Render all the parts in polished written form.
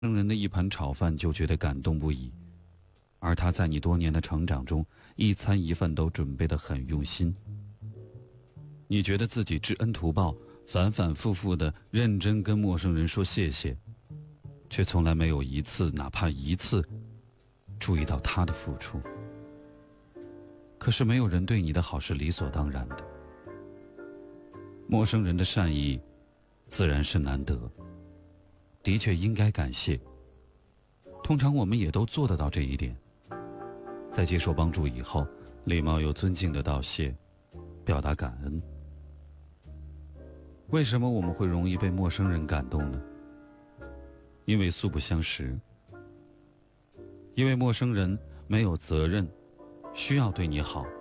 生人的一盘炒饭就觉得感动不已，而他在你多年的成长中，一餐一饭都准备得很用心。你觉得自己知恩图报，反反复复地认真跟陌生人说谢谢，却从来没有一次，哪怕一次，注意到他的付出。可是没有人对你的好是理所当然的，陌生人的善意自然是难得，的确应该感谢。通常我们也都做得到这一点，在接受帮助以后，礼貌又尊敬的道谢，表达感恩。为什么我们会容易被陌生人感动呢？因为素不相识，因为陌生人没有责任需要对你好。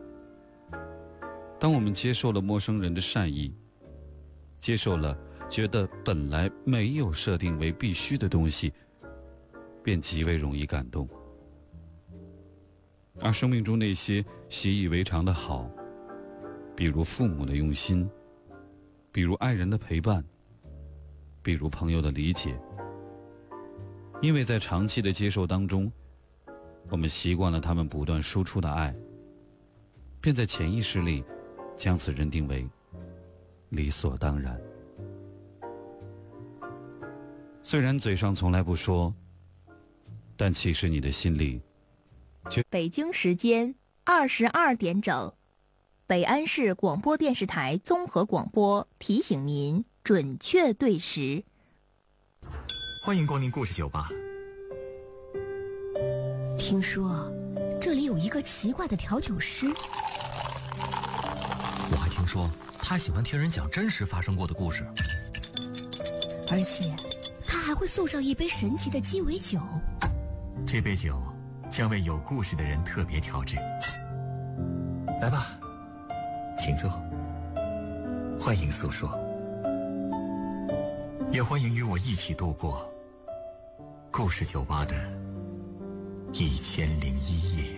当我们接受了陌生人的善意，接受了觉得本来没有设定为必须的东西，便极为容易感动。而生命中那些习以为常的好，比如父母的用心，比如爱人的陪伴，比如朋友的理解，因为在长期的接受当中，我们习惯了他们不断输出的爱，便在潜意识里将此认定为理所当然。虽然嘴上从来不说，但其实你的心里北京时间22点整，北安市广播电视台综合广播提醒您准确对时。 欢迎光临故事酒吧。 听说这里有一个奇怪的调酒师， 我还听说他喜欢听人讲真实发生过的故事， 而且他还会送上一杯神奇的鸡尾酒。 这杯酒将为有故事的人特别调制。来吧，请坐，欢迎诉说，也欢迎与我一起度过故事酒吧的1001夜。